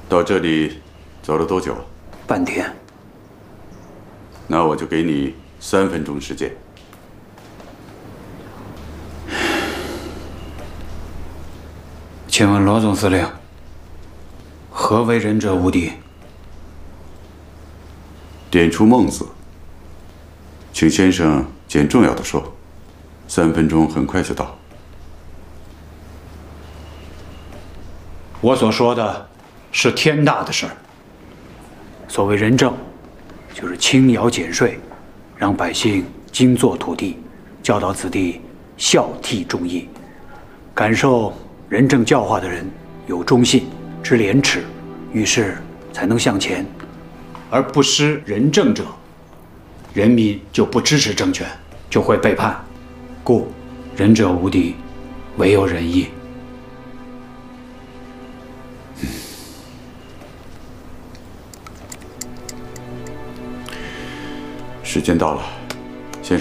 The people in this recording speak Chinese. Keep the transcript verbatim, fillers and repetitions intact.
到这里走了多久？ 半天。 那我就给你三分钟时间。 请问罗总司令，何为仁者无敌？ 点出梦字，请先生捡重要的说。三分钟很快就到。 我所说的是天大的事儿。所谓仁政，就是轻徭减税，让百姓精作土地，教导子弟孝悌忠义。感受仁政教化的人有忠信，知廉耻，遇事才能向前。而不施仁政者，人民就不支持政权，就会背叛。故仁者无敌，唯有仁义。 时间到了。